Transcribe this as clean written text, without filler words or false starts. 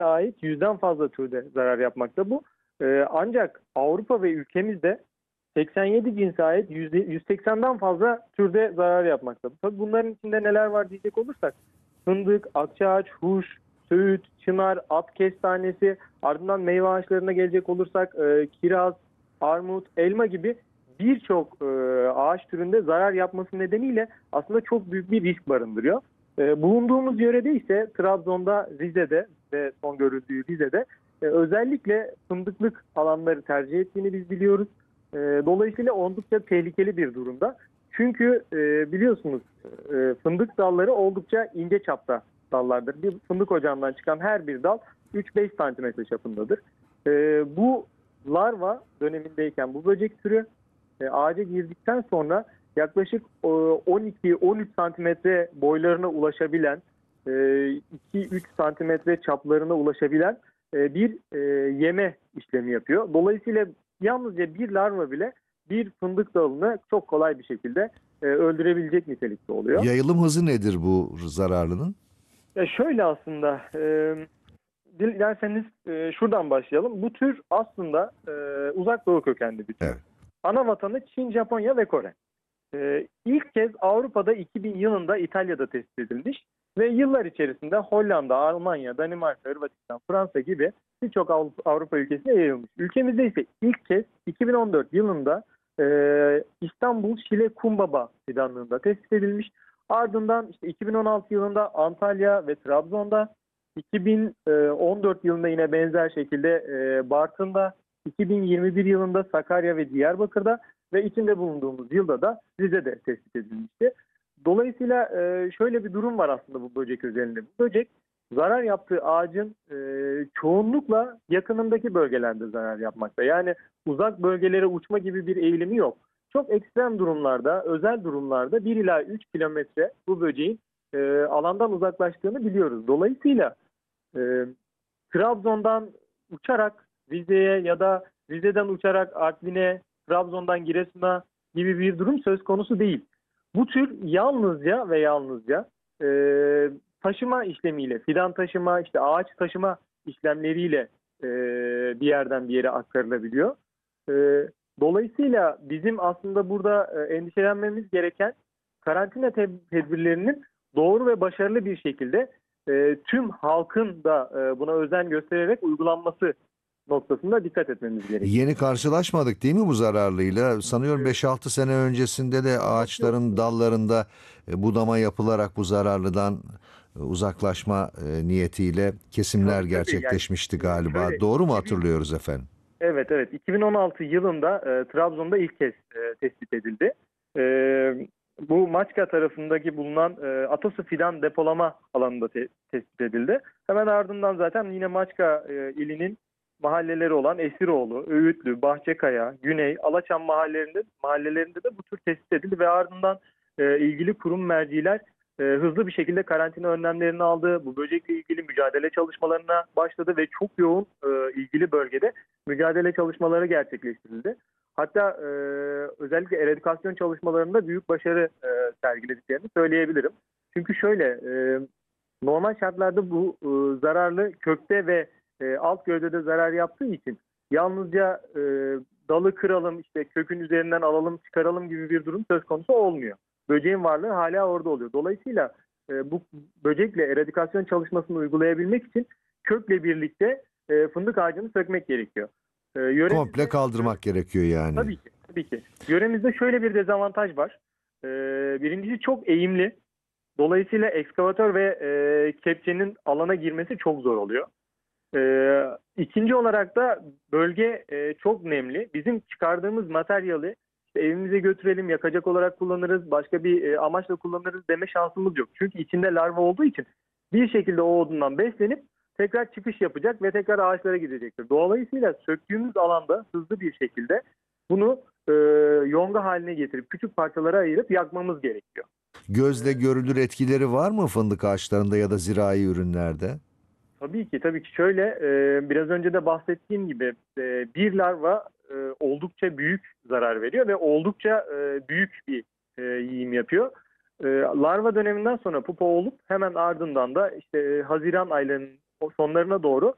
ait yüzden fazla türde zarar yapmakta bu. Ancak Avrupa ve ülkemizde 87 cinse ait 180'den fazla türde zarar yapmakta. Tabii bunların içinde neler var diyecek olursak fındık, akçaağaç, huş, söğüt, çınar, at kestanesi, ardından meyve ağaçlarına gelecek olursak kiraz, armut, elma gibi birçok ağaç türünde zarar yapması nedeniyle aslında çok büyük bir risk barındırıyor. Bulunduğumuz yörede ise Trabzon'da, Rize'de ve son görüldüğü Rize'de özellikle fındıklık alanları tercih ettiğini biz biliyoruz. Dolayısıyla oldukça tehlikeli bir durumda. Çünkü biliyorsunuz fındık dalları oldukça ince çapta dallardır. Bir fındık ocağından çıkan her bir dal 3-5 santimetre çapındadır. Bu larva dönemindeyken bu böcek türü ağaca girdikten sonra yaklaşık 12-13 santimetre boylarına ulaşabilen, 2-3 santimetre çaplarına ulaşabilen bir yeme işlemi yapıyor. Dolayısıyla yalnızca bir larva bile bir fındık dalını çok kolay bir şekilde öldürebilecek nitelikte oluyor. Yayılım hızı nedir bu zararlının? Şöyle aslında, dilerseniz şuradan başlayalım. Bu tür aslında uzak doğu kökenli bir tür. Evet. Ana vatanı Çin, Japonya ve Kore. İlk kez Avrupa'da 2000 yılında İtalya'da tespit edilmiş ve yıllar içerisinde Hollanda, Almanya, Danimarka, Hırvatistan, Fransa gibi birçok Avrupa ülkesine yayılmış. Ülkemizde ise ilk kez 2014 yılında İstanbul Şile Kumbaba fidanlığında tespit edilmiş. Ardından işte 2016 yılında Antalya ve Trabzon'da, 2014 yılında yine benzer şekilde Bartın'da, 2021 yılında Sakarya ve Diyarbakır'da ve içinde bulunduğumuz yılda da Rize'de tespit edilmişti. Dolayısıyla şöyle bir durum var aslında bu böcek özelinde. Bu böcek zarar yaptığı ağacın çoğunlukla yakınındaki bölgelerde zarar yapmakta. Yani uzak bölgelere uçma gibi bir eğilimi yok. Çok ekstrem durumlarda, özel durumlarda 1 ila 3 kilometre bu böceğin alandan uzaklaştığını biliyoruz. Dolayısıyla Trabzon'dan uçarak Rize'ye ya da Rize'den uçarak Artvin'e, Trabzon'dan Giresun'a gibi bir durum söz konusu değil. Bu tür yalnızca ve yalnızca taşıma işlemiyle, fidan taşıma, işte ağaç taşıma işlemleriyle bir yerden bir yere aktarılabiliyor. Dolayısıyla bizim aslında burada endişelenmemiz gereken karantina tedbirlerinin doğru ve başarılı bir şekilde tüm halkın da buna özen göstererek uygulanması noktasında dikkat etmemiz gerekiyor. Yeni karşılaşmadık değil mi bu zararlıyla? Sanıyorum 5-6 sene öncesinde de ağaçların dallarında budama yapılarak bu zararlıdan uzaklaşma niyetiyle kesimler gerçekleşmişti galiba. Şöyle, Doğru mu hatırlıyoruz efendim? Evet. 2016 yılında Trabzon'da ilk kez tespit edildi. Bu Maçka tarafındaki bulunan Atasu fidan depolama alanında tespit edildi. Hemen ardından zaten yine Maçka ilinin mahalleleri olan Esiroğlu, Öğütlü, Bahçekaya, Güney, Alaçam mahallelerinde de bu tür tespit edildi ve ardından ilgili kurum merciler hızlı bir şekilde karantina önlemlerini aldı. Bu böcekle ilgili mücadele çalışmalarına başladı ve çok yoğun ilgili bölgede mücadele çalışmaları gerçekleştirildi. Hatta özellikle eradikasyon çalışmalarında büyük başarı sergilediklerini söyleyebilirim. Çünkü şöyle, normal şartlarda bu zararlı kökte ve alt gövdede zarar yaptığı için yalnızca dalı kıralım, işte kökün üzerinden alalım, çıkaralım gibi bir durum söz konusu olmuyor. Böceğin varlığı hala orada oluyor. Dolayısıyla bu böcekle eradikasyon çalışmasını uygulayabilmek için kökle birlikte fındık ağacını sökmek gerekiyor. Komple kaldırmak gerekiyor yani. Tabii ki. Yöremizde şöyle bir dezavantaj var. Birincisi çok eğimli. Dolayısıyla ekskavatör ve kepçenin alana girmesi çok zor oluyor. İkinci olarak da bölge çok nemli. Bizim çıkardığımız materyali işte evimize götürelim, yakacak olarak kullanırız, başka bir amaçla kullanırız deme şansımız yok. Çünkü içinde larva olduğu için bir şekilde o odundan beslenip tekrar çıkış yapacak ve tekrar ağaçlara gidecektir. Dolayısıyla söktüğümüz alanda hızlı bir şekilde bunu yonga haline getirip küçük parçalara ayırıp yakmamız gerekiyor. Gözle görülür etkileri var mı fındık ağaçlarında ya da zirai ürünlerde? Tabii ki. Şöyle biraz önce de bahsettiğim gibi bir larva oldukça büyük zarar veriyor ve oldukça büyük bir yiyim yapıyor. Larva döneminden sonra pupa olup hemen ardından da işte Haziran aylarının sonlarına doğru